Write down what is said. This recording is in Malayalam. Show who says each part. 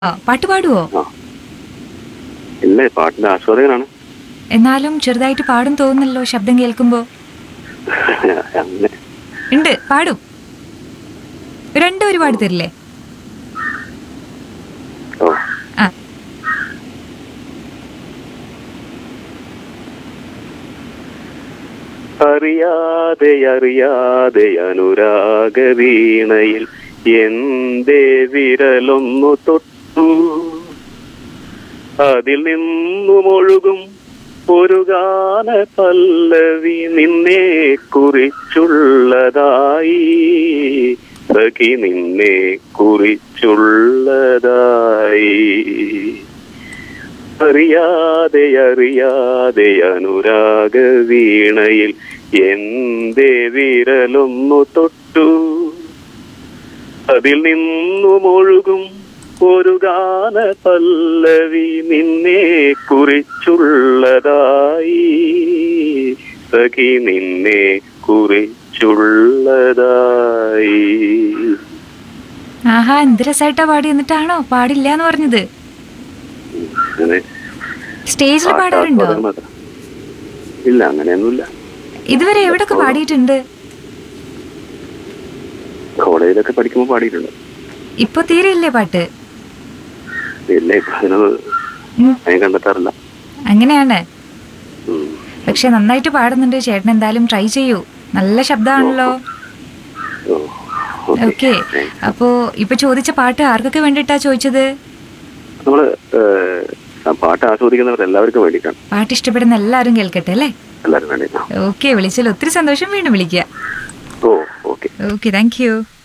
Speaker 1: പാട്ട് പാടുവോ?
Speaker 2: ആ ഇല്ല, പാട്ടിന്റെ ആസ്വാദകനാണ്.
Speaker 1: എന്നാലും ചെറുതായിട്ട് പാടും തോന്നുന്നല്ലോ ശബ്ദം കേൾക്കുമ്പോ.
Speaker 2: അങ്ങനെ
Speaker 1: ഉണ്ട്, പാടും. രണ്ടും ഒരു പാട് തരില്ലേ?
Speaker 2: ഓ
Speaker 1: ആ
Speaker 2: അറിയാതെ അറിയാതെ അനുരാഗ വീണയിൽ എന്റെ വിരലൊന്നു തൊട്ടു, അതിൽ നിന്നുമൊഴുകും ഒരു ഗാന പല്ലവി നിന്നെ കുറിച്ചുള്ളതായി, സഖി നിന്നെ കുറിച്ചുള്ളതായി. അറിയാതെ അറിയാതെ അനുരാഗ വീണയിൽ എന്റെ വിരലൊന്നു തൊട്ടു, അതിൽ നിന്നുമൊഴുകും ഒരു ഗാന പല്ലവി നിന്നെ കുറിച്ചുള്ളതായി, സഖി നിന്നെ കുറിച്ചുള്ളതായി.
Speaker 1: ആഹാ, എന്ത് രസമായിട്ടാ പാടി. എന്നിട്ടാണോ പാടില്ല എന്ന് പറഞ്ഞത്? സ്റ്റേജിൽ പാടാറുണ്ടോ?
Speaker 2: ഇല്ല, അങ്ങനെയൊന്നുമില്ല.
Speaker 1: ഇതുവരെ എവിടൊക്കെ പാടിയിട്ടുണ്ട്?
Speaker 2: കോളേജിലൊക്കെ പഠിക്കുമ്പോ പാടിയിട്ടുണ്ട്.
Speaker 1: ഇപ്പൊ തീരെ ഇല്ലേ പാട്ട്?
Speaker 2: ഇല്ല, ഇപ്പൊ അതിനെ കണ്ടെത്താറില്ല.
Speaker 1: അങ്ങനെയാണ്. പക്ഷെ നന്നായിട്ട് പാടുന്നുണ്ട് ചേട്ടൻ. എന്തായാലും ട്രൈ ചെയ്യൂ, നല്ല ശബ്ദമാണല്ലോ. ഓക്കെ, അപ്പോ ഇപ്പൊ ചോദിച്ച പാട്ട് ആർക്കൊക്കെ വേണ്ടിട്ടാ ചോദിച്ചത്?
Speaker 2: നമ്മള് പാട്ട് ആസ്വദിക്കുന്നവർ എല്ലാവർക്കും വേണ്ടിയിട്ടാണ്.
Speaker 1: പാട്ട് ഇഷ്ടപ്പെടുന്ന എല്ലാവരും കേൾക്കട്ടെ അല്ലേ?
Speaker 2: എല്ലാവരും വേണ്ടിയിട്ടാണ്.
Speaker 1: ഓക്കെ, വിളിച്ചാൽ ഒത്തിരി സന്തോഷം. വീണ്ടും വിളിക്കുക.
Speaker 2: ഓ ഓക്കെ.
Speaker 1: Okay, thank you.